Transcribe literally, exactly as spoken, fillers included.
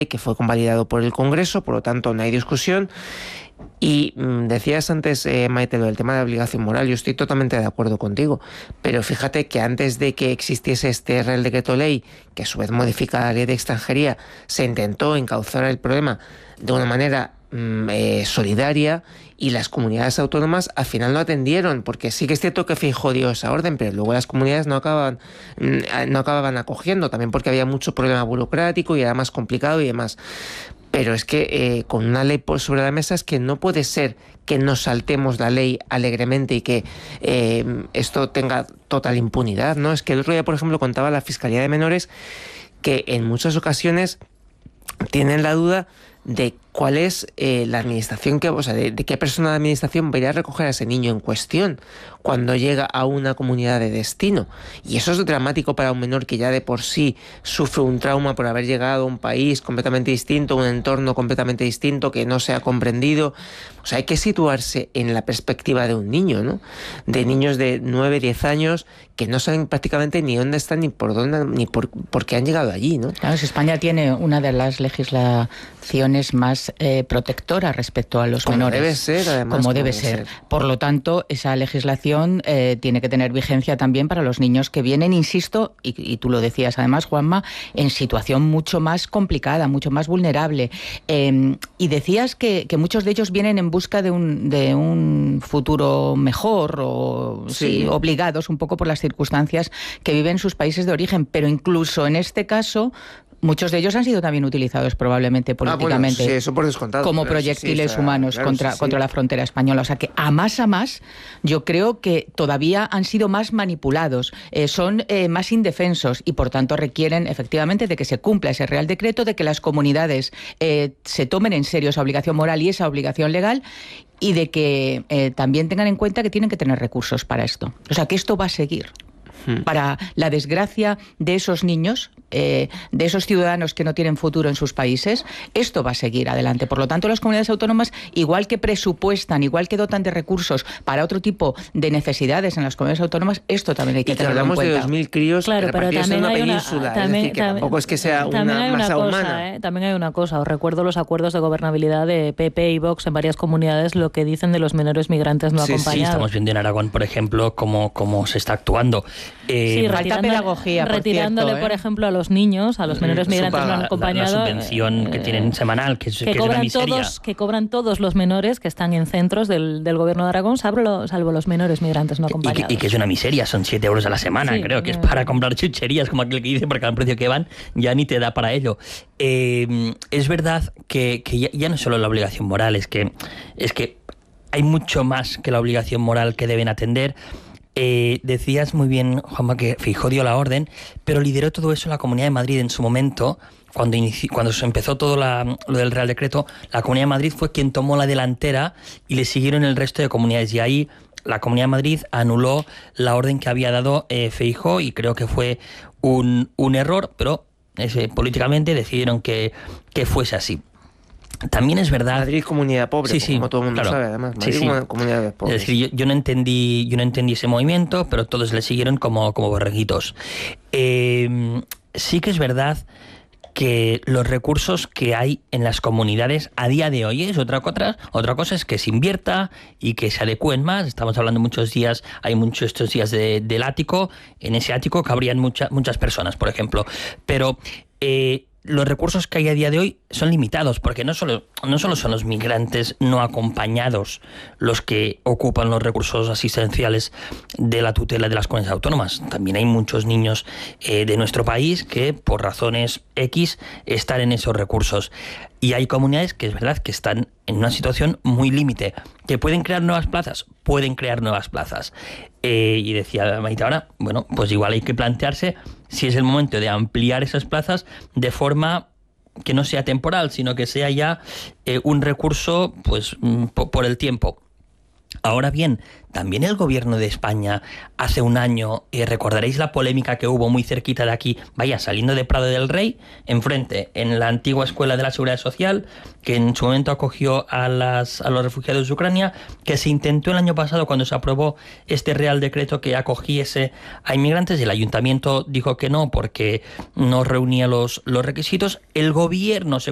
que fue convalidado por el Congreso, por lo tanto no hay discusión. Y mmm, decías antes, eh, Maite, lo del tema de la obligación moral. Yo estoy totalmente de acuerdo contigo, pero fíjate que antes de que existiese este Real Decreto Ley, que a su vez modifica la Ley de Extranjería, se intentó encauzar el problema de una manera mmm, eh, solidaria, y las comunidades autónomas al final no atendieron, porque sí que es cierto que Feijóo dio esa orden, pero luego las comunidades no acababan, no acababan acogiendo, también porque había mucho problema burocrático y era más complicado y demás. Pero es que eh, con una ley por sobre la mesa es que no puede ser que nos saltemos la ley alegremente y que eh, esto tenga total impunidad, ¿no? Es que el otro día, por ejemplo, contaba la Fiscalía de Menores que en muchas ocasiones tienen la duda de cuál es eh, la administración, que, o sea, de, de qué persona de administración va a ir a recoger a ese niño en cuestión cuando llega a una comunidad de destino. Y eso es dramático para un menor que ya de por sí sufre un trauma por haber llegado a un país completamente distinto, un entorno completamente distinto, que no se ha comprendido. O sea, hay que situarse en la perspectiva de un niño, ¿no? De niños de nueve, diez años que no saben prácticamente ni dónde están, ni por dónde, ni por, por qué han llegado allí, ¿no? Claro, si España tiene una de las legislaciones más eh, protectoras respecto a los como menores. Debe ser, además, como debe ser. ser. Por lo tanto, esa legislación eh, tiene que tener vigencia también para los niños que vienen, insisto, y, y tú lo decías además, Juanma, en situación mucho más complicada, mucho más vulnerable. Eh, y decías que, que muchos de ellos vienen en busca de un, de un futuro mejor o sí. Sí, obligados un poco por las circunstancias que viven sus países de origen, pero incluso en este caso muchos de ellos han sido también utilizados probablemente políticamente, ah, bueno, sí, eso por descontado, como proyectiles sí, sí, humanos claro, contra, sí, sí. contra la frontera española. O sea que a más a más yo creo que todavía han sido más manipulados, eh, son eh, más indefensos y por tanto requieren efectivamente de que se cumpla ese Real Decreto, de que las comunidades eh, se tomen en serio esa obligación moral y esa obligación legal, y de que eh, también tengan en cuenta que tienen que tener recursos para esto. O sea que esto va a seguir. Para la desgracia de esos niños, eh, de esos ciudadanos que no tienen futuro en sus países, esto va a seguir adelante. Por lo tanto, las comunidades autónomas, igual que presupuestan, igual que dotan de recursos para otro tipo de necesidades en las comunidades autónomas, esto también hay que tenerlo en cuenta. Y que hablamos de dos mil críos claro, repartidos en una península, una, es también, decir, que también, tampoco es que sea una masa una cosa, humana. ¿eh? También hay una cosa, os recuerdo los acuerdos de gobernabilidad de P P y Vox en varias comunidades, lo que dicen de los menores migrantes no sí, acompañados. Sí, estamos viendo en Aragón, por ejemplo, cómo, cómo se está actuando. Eh, sí, falta pedagogía, por retirándole, cierto, ¿eh? por ejemplo, a los niños, a los menores migrantes no acompañados, la, la subvención eh, que tienen semanal, que es, que, que cobran es una miseria. Todos, que cobran todos los menores que están en centros del, del gobierno de Aragón, salvo, salvo los menores migrantes no acompañados. Y que, y que es una miseria, son siete euros a la semana, sí, creo que eh, es para comprar chucherías, como aquel que dice, porque al precio que van ya ni te da para ello. Eh, es verdad que, que ya, ya no es solo la obligación moral, es que, es que hay mucho más que la obligación moral que deben atender. Eh, decías muy bien, Juanma, que Feijóo dio la orden, pero lideró todo eso la Comunidad de Madrid en su momento. Cuando, inici- cuando se empezó todo la, lo del Real Decreto, la Comunidad de Madrid fue quien tomó la delantera y le siguieron el resto de comunidades. Y ahí la Comunidad de Madrid anuló la orden que había dado eh, Feijóo, y creo que fue un, un error, pero ese, políticamente decidieron que, que fuese así. También es verdad... Madrid comunidad pobre, sí, sí, como todo el mundo claro. sabe, además. Madrid sí, sí. comunidad de pobres. Es decir, yo, yo, no entendí, yo no entendí ese movimiento, pero todos le siguieron como, como borreguitos. Eh, sí que es verdad que los recursos que hay en las comunidades a día de hoy es otra cosa, otra cosa es que se invierta y que se adecúen más. Estamos hablando muchos días, hay muchos estos días de, del ático, en ese ático cabrían mucha, muchas personas, por ejemplo, pero... Eh, los recursos que hay a día de hoy son limitados, porque no solo, no solo son los migrantes no acompañados los que ocupan los recursos asistenciales de la tutela de las comunidades autónomas. También hay muchos niños eh, de nuestro país que por razones X están en esos recursos. Y hay comunidades que es verdad que están en una situación muy límite, que pueden crear nuevas plazas, pueden crear nuevas plazas. Eh, y decía Maite ahora, bueno, pues igual hay que plantearse si es el momento de ampliar esas plazas de forma que no sea temporal, sino que sea ya eh, un recurso pues por, por el tiempo. Ahora bien, también el gobierno de España hace un año, eh, recordaréis la polémica que hubo muy cerquita de aquí, vaya, saliendo de Prado del Rey, enfrente, en la antigua Escuela de la Seguridad Social, que en su momento acogió a, las, a los refugiados de Ucrania, que se intentó el año pasado cuando se aprobó este Real Decreto que acogiese a inmigrantes, y el ayuntamiento dijo que no porque no reunía los, los requisitos. El gobierno se